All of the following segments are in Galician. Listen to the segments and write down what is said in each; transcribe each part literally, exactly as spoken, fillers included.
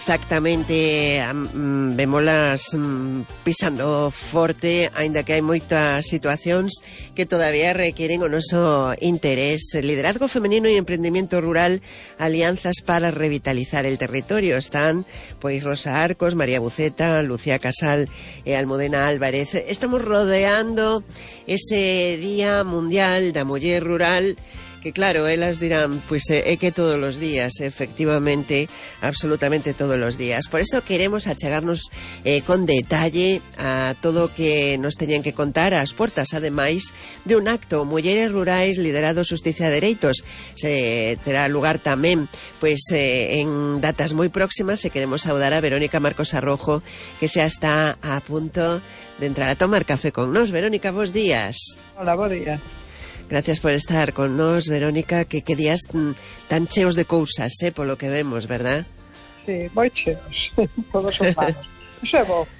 Exactamente, um, vémolas um, pisando forte, aínda que hai moitas situacións que todavía requieren o noso interés. Liderazgo femenino e emprendimiento rural, alianzas para revitalizar el territorio. Están, pois, Rosa Arcos, María Buceta, Lucía Casal e Almudena Álvarez. Estamos rodeando ese Día Mundial da Muller Rural, que claro, elas dirán, pois pues, é que todos os días, efectivamente, absolutamente todos os días. Por eso queremos achegarnos eh, con detalle a todo o que nos teñan que contar ás portas, ademais de un acto, Mulleres Rurais liderado Xustiza e Dereitos. Se terá lugar tamén pois pues, eh, en datas moi próximas, e queremos saudar a Verónica Marcos Arrojo, que xa está a punto de entrar a tomar café con nós. Verónica, bos días. Hola, bos días. Gracias por estar con nos, Verónica, que que días tan cheos de cousas, eh, polo que vemos, verdad? Sí, moi cheos, todos son malos. Iso é bo.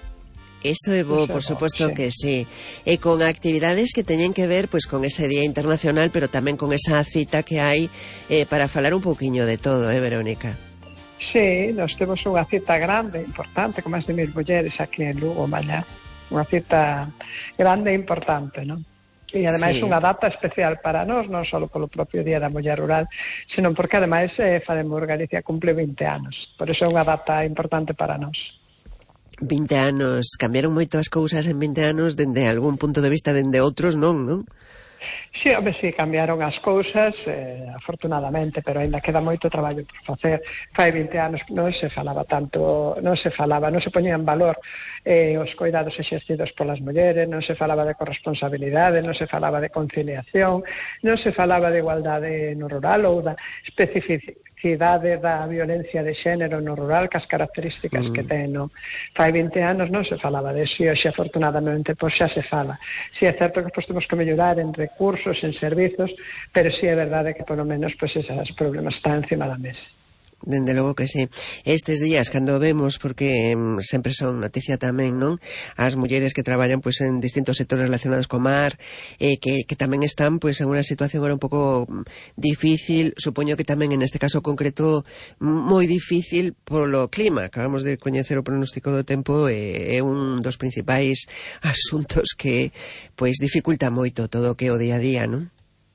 Eso é bo, por suposto que sí. E con actividades que teñen que ver pois con ese Día Internacional, pero tamén con esa cita que hai eh, para falar un pouquiño de todo, eh, Verónica? Sí, nós temos unha cita grande, importante, con máis de mil mulleres aquí en Lugo, mañá. Unha cita grande e importante, non? E ademais sí. Unha data especial para nós, non só polo propio Día da Muller Rural, senón porque ademais eh, Fademos Galicia cumple vinte anos. Por iso é unha data importante para nós. vinte anos, cambiaron moito as cousas en vinte anos, dende algún punto de vista, dende outros non, non? Sí, home, sí, cambiaron as cousas, eh, afortunadamente, pero ainda queda moito traballo por facer. Fai vinte anos non se falaba tanto, non se falaba, non se poñía en valor eh, os coidados exercidos polas mulleres, non se falaba de corresponsabilidade, non se falaba de conciliación, non se falaba de igualdade no rural ou da especificidade da violencia de xénero no rural, que as características mm. que ten, no? Fai vinte anos non se falaba de eso, e hoxe, afortunadamente, pois xa se fala. Si é certo que pois temos que mellorar en recursos, en servizos, pero si é verdade que, polo menos, pois esos problemas están encima da mesa. Dende logo que sí. Estes días, cando vemos, porque um, sempre son noticia tamén, non? As mulleres que traballan pois en distintos sectores relacionados co mar, eh, que, que tamén están pois en unha situación agora un pouco difícil, supoño que tamén en este caso concreto moi difícil polo clima. Acabamos de coñecer o pronóstico do tempo, e eh, é un dos principais asuntos que pois dificulta moito todo o que é o día a día, non?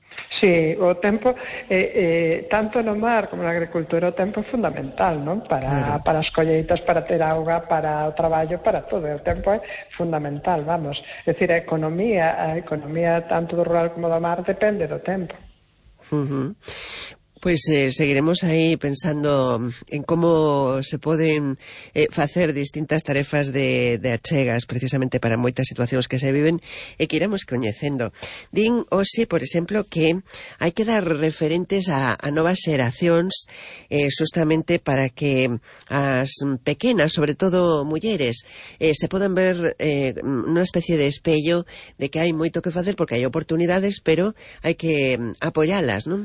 Sí, o tempo, eh, eh, tanto no mar como na agricultura, o tempo é fundamental, non? Para, claro. Para as colleitas, para ter auga, para o traballo, para todo. O tempo é fundamental, vamos. É dicir, a economía, a economía tanto do rural como do mar depende do tempo. Uh-huh. Pois eh, seguiremos aí pensando en como se poden eh, facer distintas tarefas de, de achegas precisamente para moitas situacións que se viven e que iremos coñecendo. Din hoxe, por exemplo, que hai que dar referentes a, a novas xeracións eh, justamente para que as pequenas, sobre todo mulleres, eh, se podan ver eh, unha especie de espello de que hai moito que facer porque hai oportunidades, pero hai que apoialas, non?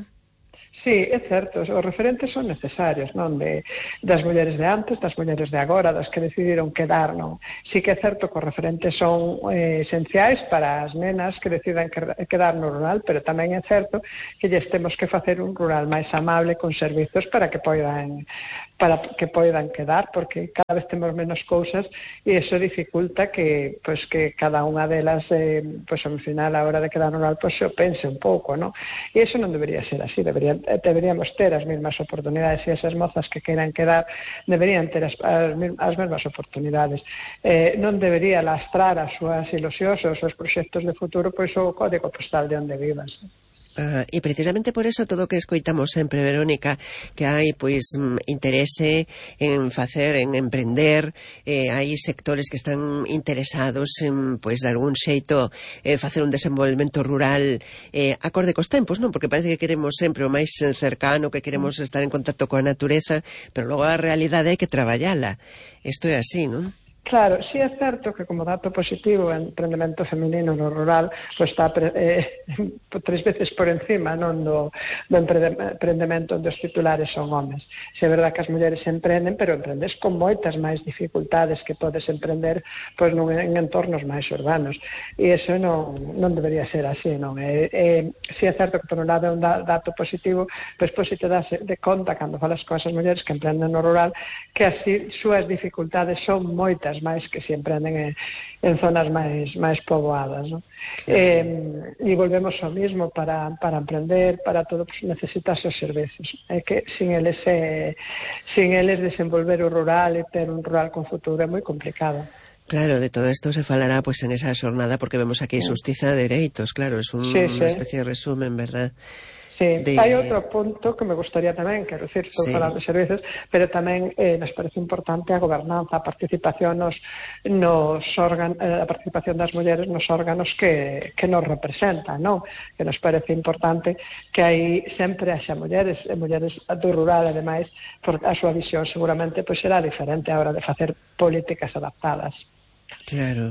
Sí, é certo, os referentes son necesarios, non? De, das mulleres de antes, das mulleres de agora, das que decidiron quedar, non? Sí que é certo que os referentes son eh, esenciais para as nenas que decidan quedar no rural, pero tamén é certo que lles temos que facer un rural máis amable con servizos para que poidan para que poidan quedar, porque cada vez temos menos cousas e iso dificulta que pues, que cada unha delas eh, pues, ao final, a hora de quedar no rural, pues, se o pense un pouco, non? E iso non debería ser así, deberían deberíamos ter as mesmas oportunidades, e esas mozas que queiran quedar deberían ter as, as, as mesmas oportunidades. Eh, non debería lastrar as súas ilusións, os seus proxectos de futuro, pois o código postal de onde vivas. Uh, e precisamente por eso todo o que escoitamos sempre, Verónica, que hai pois interese en facer, en emprender, eh, hai sectores que están interesados en, pois, de algún xeito eh, facer un desenvolvemento rural eh, acorde cos tempos, non? Porque parece que queremos sempre o máis cercano, que queremos estar en contacto coa natureza, pero logo a realidade hai que traballala. Isto é así, non? Claro, sí é certo que como dato positivo o emprendemento feminino no rural pues está eh, tres veces por encima non do, do emprendemento onde os titulares son homes. Se é verdad que as mulleres emprenden, pero emprendes con moitas máis dificultades que podes emprender pois, non, en entornos máis urbanos. E iso non, non debería ser así, non? E, e, si é certo que por un lado é un dato positivo, pois pois, si te das de conta cando falas con esas mulleres que emprenden no rural que así súas dificultades son moitas máis que se emprenden en, en zonas máis máis poboadas, ¿no? Sí. Eh, e volvemos ao mismo, para, para emprender, para todo, pues, necesitas os servicios. É que sin eles, eh, sin eles desenvolver o rural e ter un rural con futuro é moi complicado. Claro, de todo esto se falará pues en esa xornada, porque vemos aquí sí. Xustiza de Dereitos, claro, es un, sí, sí. una especie de resumen, ¿verdad? Sí, de... hai outro punto que me gustaría tamén, quero dicir, estou sí. falando de servicios, pero tamén eh, nos parece importante a gobernanza, a participación nos, nos órganos, eh, a participación das mulleres nos órganos que, que nos representan, non? Que nos parece importante que aí sempre haxa mulleres, e mulleres do rural, ademais, por a súa visión seguramente pois será diferente a hora de facer políticas adaptadas. Claro.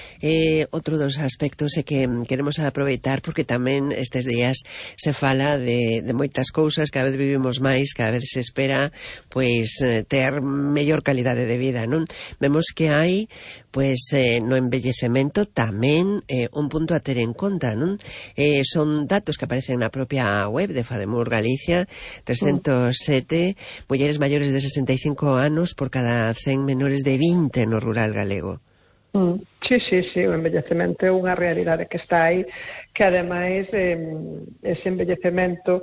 Eh, outro dos aspectos é que queremos aproveitar porque tamén estes días se fala de, de moitas cousas, cada vez vivimos máis, cada vez se espera pois ter mellor calidade de vida, non? Vemos que hai pois eh, no envellecemento tamén eh, un punto a ter en conta, non? Eh, son datos que aparecen na propia web de FADEMUR Galicia, trescentos sete mm. mulleres maiores de sesenta e cinco anos por cada cen menores de vinte no rural galego. Mm, sí, sí, sí, o envellecemento é unha realidade que está aí, que ademais eh, ese envellecemento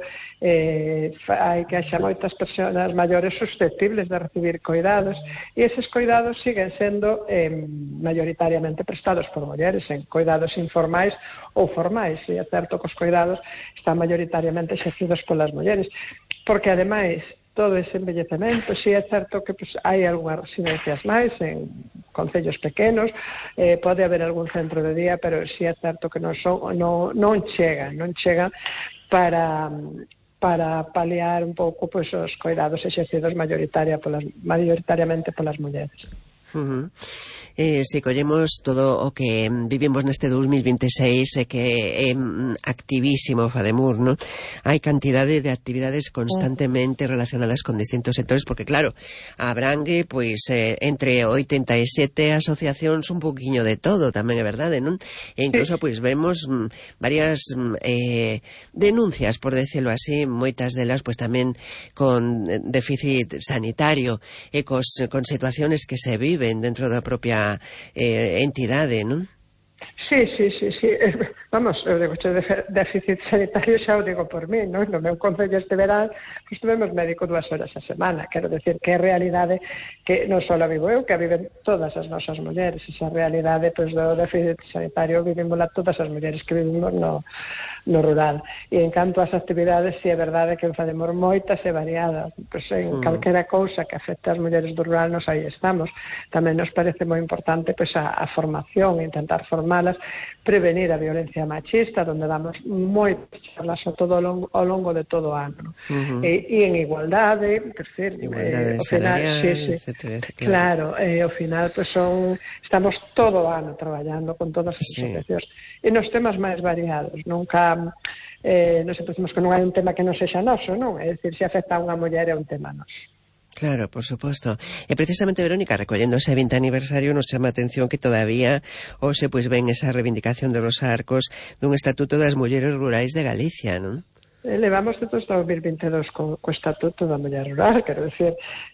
eh, hai que haxa moitas persoas maiores susceptibles de recibir cuidados, e eses cuidados siguen sendo eh, mayoritariamente prestados por mulleres en cuidados informais ou formais, e é certo que os cuidados están mayoritariamente exercidos polas mulleres, porque ademais todo ese envellecemento, si é certo que pues, hai algunhas residencias máis en concellos pequenos, eh, pode haber algún centro de día, pero si é certo que non, son, non, non chegan, non chegan para, para paliar un pouco pues, os cuidados exercidos mayoritaria polas, mayoritariamente polas mulleres. Uh-huh. Eh, se collemos todo o que vivimos neste dos mil veintiséis e eh, que é eh, activísimo FADEMUR, ¿no? Hai cantidade de actividades constantemente relacionadas con distintos sectores, porque claro, abrangue pois eh, entre oitenta e sete asociacións un poquinho de todo, tamén é verdade, non? E incluso pois vemos mm, varias mm, eh, denuncias, por decirlo así, moitas delas pois tamén con déficit sanitario e cos, con situaciones que se viven dentro da propia Eh, entidade, non? Sí, sí, sí, sí. Vamos, eu digo, de déficit sanitario xa o digo por mí, non? No meu concello este verán, pois tuvemos médico dúas horas a semana. Quero decir que é realidade que non só vivo eu, que viven todas as nosas mulleres. Esa realidade, pois, do déficit sanitario vivimosla todas as mulleres que vivimos no, no rural. E en canto ás actividades, si é verdade que FADEMUR moitas e variadas. Pois en mm. calquera cousa que afecte as mulleres do rural, nos aí estamos. Tamén nos parece moi importante pois, a, a formación, intentar formalas, prevenir a violencia machista, donde damos moitas charlas ao, todo, ao, longo, ao longo de todo o ano. Uh-huh. E, e en igualdade, por decir, igualdade eh, salarial, final, sí, sí, etcétera, claro, claro eh, ao final pues, son, estamos todo o ano traballando con todas as sí. asociacións e nos temas máis variados. Nunca eh, nos pensamos que non hai un tema que non sexa noso, non? É dicir, se afecta a unha muller é un tema noso. Claro, por suposto. E precisamente, Verónica, recollendo ese vinte aniversario, nos chama a atención que todavía hoxe pois ven esa reivindicación de los arcos dun Estatuto das Mulleres Rurais de Galicia, non? Levamos desde dos mil vinte e dous co, co Estatuto da Muller Rural, quero decir,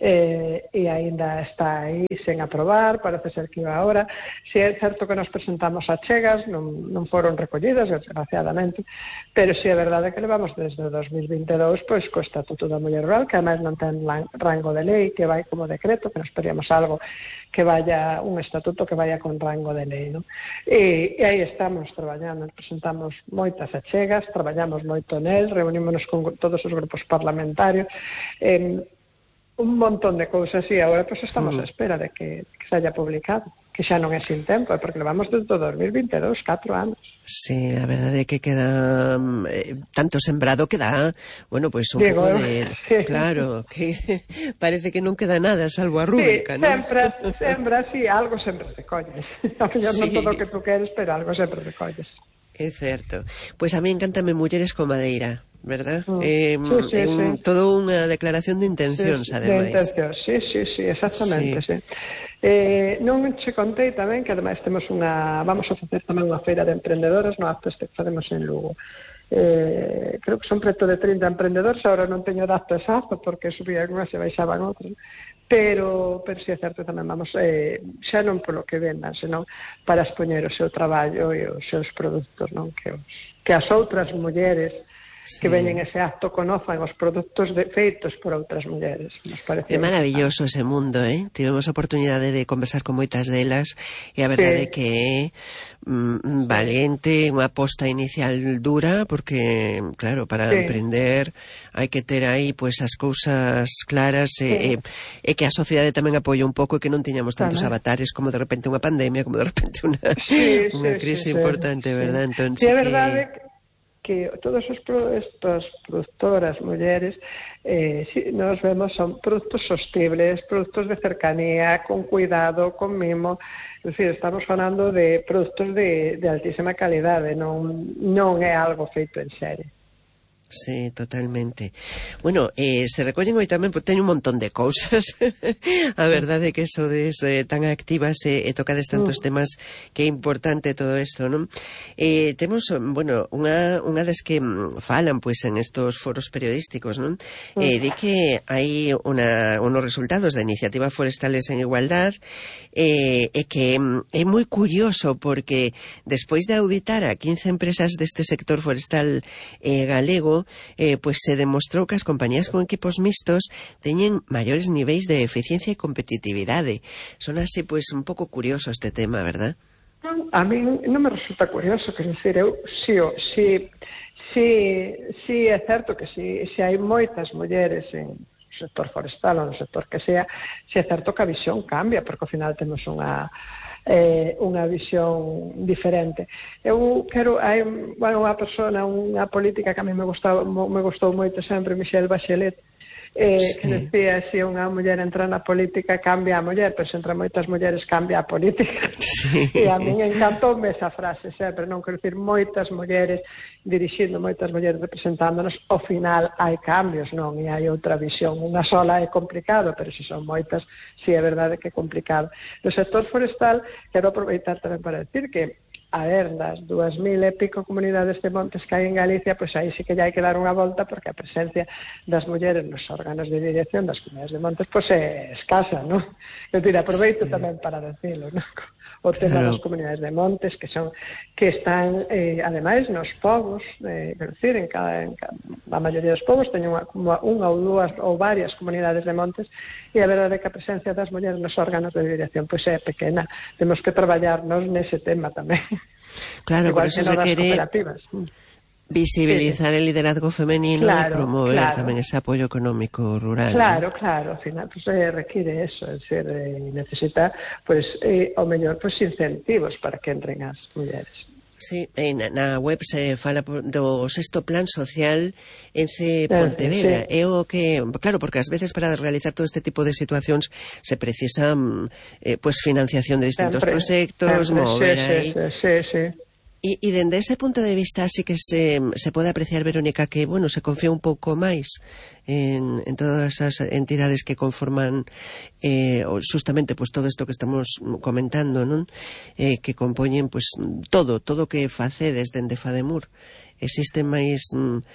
eh, e aínda está aí sen aprobar, parece ser que iba ahora. Si é certo que nos presentamos a chegas, non, non foron recollidas, desgraciadamente, pero si é verdade que levamos desde dos mil vinte e dous pois, co Estatuto da Muller Rural, que además non ten rango de lei, que vai como decreto, que nos pedíamos algo que vaya, un estatuto que vaya con rango de lei, non? E, e aí estamos traballando, nos presentamos moitas achegas, traballamos moito nel, reunímonos con todos os grupos parlamentarios, eh, Un montón de cousas, sí, agora pues estamos á espera de que, que se haya publicado, que xa non é sin tempo, porque levamos desde o dos mil vinte e dous, catro anos. Sí, a verdade é que queda eh, tanto sembrado que dá, bueno, pois pues un Digo, pouco de... sí. Claro, que parece que non queda nada salvo a rúbrica, sí, non? Sempre, sempre, sí, algo sempre recolles. A mellor Sí. non todo o que tú queres, pero algo sempre recolles. É certo. Pois a mí encántame Mulleres con Madeira, verdad? Mm. Eh, Sí, sí, en sí. todo unha declaración de intencións, sí, ademais. De intencións, sí, sí, sí, exactamente, Sí. sí. Eh, non che contei tamén que ademais temos unha, vamos a facer tamén unha feira de emprendedoras no acto este que facemos en Lugo. Eh, creo que son preto de trinta emprendedores, agora non teño dato exacto porque subían unhas e baixaban outras, pero, pero si é certo tamén vamos, eh, xa non polo que vendan, senón para expoñer o seu traballo e os seus produtos, non? Que, os, que as outras mulleres Sí. que veñen ese acto conozan os produtos de, feitos por outras mulleres. Nos parece É maravilloso ese mundo, eh? Tivemos a oportunidade de conversar con moitas delas e a verdade é sí. que é mm, valiente, unha aposta inicial dura, porque, claro, para sí. emprender hai que ter aí pues, as cousas claras e, sí. e, e que a sociedade tamén apoie un pouco e que non teñamos tantos tamén. avatares como de repente unha pandemia, como de repente unha, sí, unha sí, crise sí, importante, sí. verdad? Entón, sí, sí é que... verdade que que todas as pro, estas productoras, mulleres, eh, si, nos vemos son produtos sostibles, productos de cercanía, con cuidado, con mimo, es decir, estamos falando de produtos de, de altísima calidade, non, non é algo feito en serie. Sí, totalmente. Bueno, eh, se recollen hoy tamén, pues, teño un montón de cousas. A verdade é que sodes eh, tan activas e eh, tocades tantos mm. temas que é importante todo isto, non? Eh, temos, bueno, unha, unha das que falan, pois, pues, en estos foros periodísticos, non? Mm. Eh, di que hai una, unos resultados da Iniciativa Forestales en Igualdad eh, e que é moi curioso porque despois de auditar a quince empresas deste sector forestal eh, galego, Eh, pues se demostrou que as compañías con equipos mixtos teñen maiores niveis de eficiencia e competitividade. Son así, pues, un pouco curioso este tema, verdad? A mí non me resulta curioso, que decir, eu, si, si, si, si é certo que si, si hai moitas mulleres en no sector forestal ou no sector que sea, si é certo que a visión cambia, porque ao final temos unha eh, unha visión diferente. Eu quero, hai bueno, unha persona, unha política que a mí me gustou, me gustou moito sempre, Michelle Bachelet, eh, sí. que decía, se unha muller entra na política cambia a muller, pero se entra moitas mulleres cambia a política. Sí. E a mí encantoume esa frase sempre, non quero dicir moitas mulleres dirixindo, moitas mulleres representándonos, ao final hai cambios, non? E hai outra visión, unha sola é complicado, pero se son moitas, si é verdade que é complicado. No sector forestal, quero aproveitar tamén para decir que a ver, das dúas mil e pico comunidades de montes que hai en Galicia, pois aí sí que ya hai que dar unha volta, porque a presencia das mulleres nos órganos de dirección das comunidades de montes pois é escasa, non? Eu diré, aproveito sí. tamén para decirlo, non? O tema claro. das comunidades de montes que son que están, eh, ademais, nos povos, eh, quero dicir, en cada, en cada, a maioría dos povos teñen unha, unha ou dúas ou varias comunidades de montes, e a verdade é que a presencia das mulleres nos órganos de dirección pois é pequena. Temos que traballarnos nese tema tamén. Claro, igual por eso que se quere visibilizar sí, sí. el liderazgo femenino claro, e promover claro. tamén ese apoio económico rural. Claro, ¿no? claro, ao final pues, eh, require eso, es decir, eh, necesita pues, eh, o mellor pues, incentivos para que entren as mulleres. Sí, na, na web se fala do sexto plan social Ence Pontevedra. Sí. É o que, claro, porque ás veces para realizar todo este tipo de situacións se precisa eh, pues, financiación de distintos sempre, proxectos, sempre, mover sí, aí. Sí, sí, sí. E, e dende ese punto de vista sí que se, se pode apreciar, Verónica, que, bueno, se confía un pouco máis en, en todas as entidades que conforman eh, justamente pues, todo isto que estamos comentando, non? Eh, que compoñen pues, todo, todo o que facedes dende Fademur. Existe máis mm,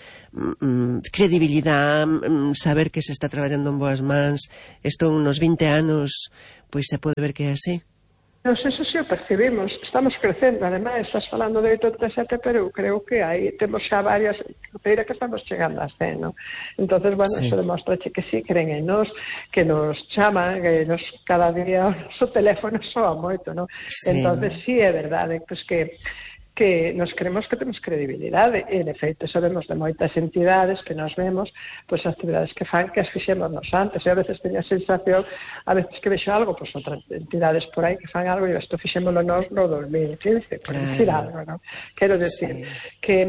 mm, credibilidade, mm, saber que se está traballando en boas mans. Isto unos vinte anos, pois se pode ver que é así. Nos eso sí o percibimos, estamos crecendo, ademais, estás falando de oitenta e sete, pero eu creo que aí temos xa varias, feira que estamos chegando a cen, non? Entonces, bueno, sí. Eso demostra que sí, creen en nos, que nos chaman, que nos cada día o noso teléfono soa moito, non? Sí. Entonces, sí é verdade, pois que que nos creemos que temos credibilidade e, de feito, sabemos de moitas entidades que nos vemos, pois as actividades que fan que as fixémonos antes, e a veces teño a sensación, a veces que vexo algo, pois outras entidades por aí que fan algo e isto fixémolo nos no dos mil quince, por claro. Decir algo, non? Quero decir sí. que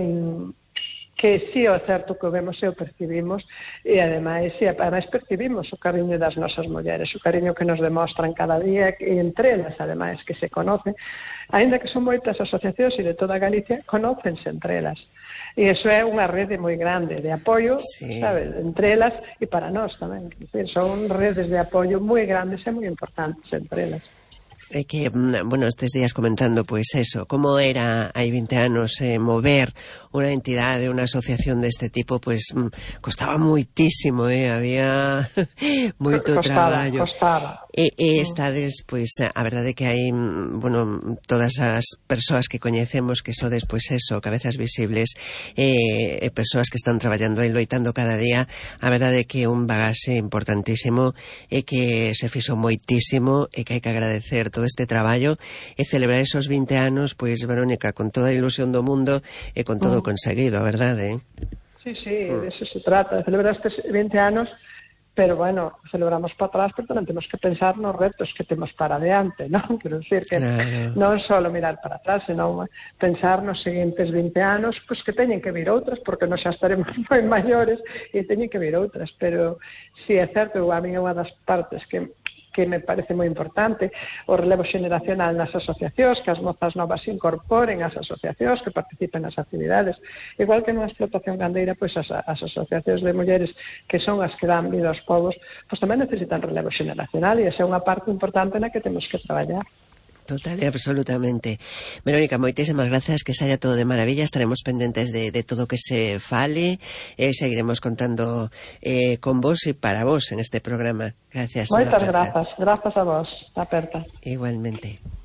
que si sí, o certo que o vemos e o percibimos e ademais, e ademais percibimos o cariño das nosas mulleres, o cariño que nos demostran cada día e entre elas ademais que se conocen, aínda que son moitas asociacións e de toda Galicia, conócense entre elas e iso é unha rede moi grande de apoio, sí. Sabes, entre elas e para nós tamén, son redes de apoio moi grandes e moi importantes entre elas. É que, bueno, estes días comentando, pois eso, como era hai vinte anos eh, mover unha entidade, unha asociación deste tipo, pois costaba moitísimo, eh, había moito costaba, traballo. Costaba, E, e estades, pois, a verdade que hai, bueno, todas as persoas que coñecemos que sodes, pois eso, cabezas visibles, e, e persoas que están traballando aí, loitando cada día, a verdade que é un bagaxe importantísimo e que se fixo moitísimo e que hai que agradecer todo este traballo e celebrar esos vinte anos, pois, Verónica, con toda a ilusión do mundo e con todo mm. conseguido, a verdade, eh? Sí, sí, mm. de eso se trata, de celebrar estes vinte anos, pero, bueno, celebramos para atrás, pero tamén temos que pensar nos retos que temos para adiante, non? Quero dicir que claro. Non só mirar para atrás, senón pensar nos seguintes vinte anos, pois que teñen que vir outras, porque nós xa estaremos moi maiores e teñen que vir outras, pero si é certo, a mí é unha das partes que que me parece moi importante, o relevo xeneracional nas asociacións, que as mozas novas se incorporen ás asociacións, que participen nas actividades. Igual que nunha explotación gandeira, pois as, as asociacións de mulleres que son as que dan vida aos povos, pois tamén necesitan relevo xeneracional e esa é unha parte importante na que temos que traballar. Total e absolutamente. Verónica, moitísimas grazas, que saia todo de maravilla, estaremos pendentes de, de todo o que se fale e seguiremos contando eh, con vos e para vos en este programa. Gracias. Moitas grazas, grazas a vos, Aperta. Igualmente.